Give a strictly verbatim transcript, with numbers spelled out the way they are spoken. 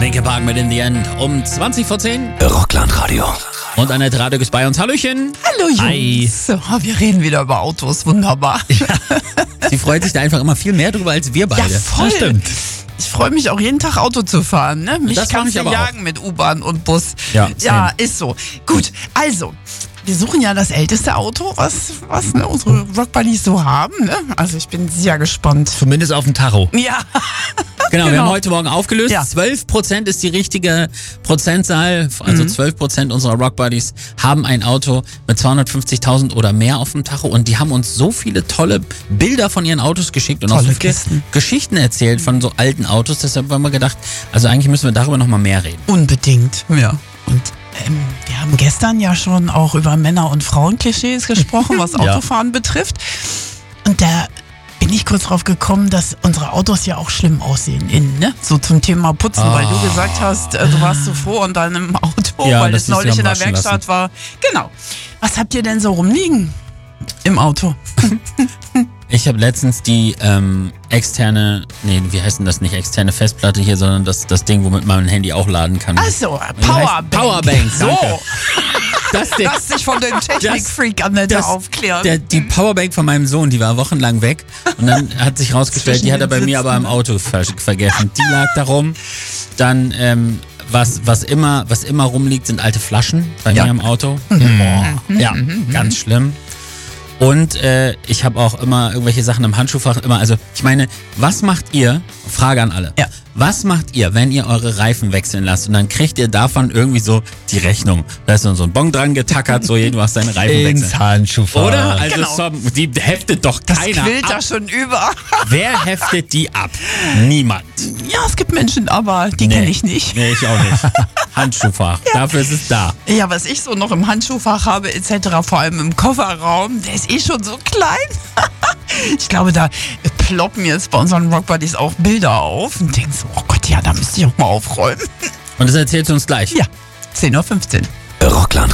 Linkin Park mit In the End um zwanzig vor zehn. Rockland Radio. Und Annette Radek ist bei uns. Hallöchen. Hallo Jungs. Hi. So, wir reden wieder über Autos, wunderbar. Sie freut sich da einfach immer viel mehr drüber als wir beide. Ja, voll. Das stimmt. Ich freue mich auch jeden Tag Auto zu fahren. Ne? Mich Das mach kannst ich du aber jagen mit U-Bahn und Bus. Ja, ja, same. ist so. Gut, also, wir suchen ja das älteste Auto, was, was ne, unsere Rockbuddies so haben. Ne? Also ich bin sehr gespannt. Zumindest auf dem Tacho. Ja. Genau, wir Genau. haben heute Morgen aufgelöst. Ja. zwölf Prozent ist die richtige Prozentzahl. Also zwölf Prozent unserer Rockbuddies haben ein Auto mit zweihundertfünfzigtausend oder mehr auf dem Tacho. Und die haben uns so viele tolle Bilder von ihren Autos geschickt und auch Tolle so viele Kisten. Geschichten erzählt von so alten Autos. Deshalb haben wir gedacht, also eigentlich müssen wir darüber nochmal mehr reden. Unbedingt, ja. Und ähm, wir haben gestern ja schon auch über Männer- und Frauenklischees gesprochen, was Ja. Autofahren betrifft. Und da bin ich kurz drauf gekommen, dass unsere Autos ja auch schlimm aussehen innen, ne? So zum Thema Putzen, weil du gesagt hast, äh, du warst so froh an deinem Auto, Ja, weil dass es sie es neulich haben in der waschen Werkstatt war. Genau. Was habt ihr denn so rumliegen im Auto? Ich habe letztens die ähm, externe, nee, wie heißt denn das, nicht externe Festplatte hier, sondern das, das Ding, womit man ein Handy auch laden kann. Achso, Wie heißt- Powerbank. Powerbank, So, danke. Das der, lass dich von dem Technikfreak Annette das- aufklären. der, die Powerbank von meinem Sohn, die war wochenlang weg und dann hat sich rausgestellt, Zwischen die hat er den bei mir Sitzen. aber im Auto ver vergessen. Die lag da rum. Dann, ähm, was, was immer, was immer rumliegt, sind alte Flaschen bei Ja. mir im Auto. Boah, ja, ganz schlimm. Und äh, ich habe auch immer irgendwelche Sachen im Handschuhfach. Immer, also ich meine, was macht ihr? Frage an alle. Ja. Was macht ihr, wenn ihr eure Reifen wechseln lasst und dann kriegt ihr davon irgendwie so die Rechnung? Da ist so ein Bon dran getackert, so du hast deine Reifen wechseln. Handschuhfach. Oder? Also Genau. so, die heftet doch das keiner quillt ab. da schon über. Wer heftet die ab? Niemand. Ja, es gibt Menschen, aber die kenne ich nicht. Nee, ich auch nicht. Handschuhfach. Dafür ist es da. Ja, was ich so noch im Handschuhfach habe et cetera, vor allem im Kofferraum, der ist eh schon so klein. Ich glaube, da ploppen jetzt bei unseren Rockbuddies auch Bilder auf und denken so, oh Gott, ja, da müsste ich auch mal aufräumen. Und das erzählst du uns gleich. Ja, zehn Uhr fünfzehn. Rockland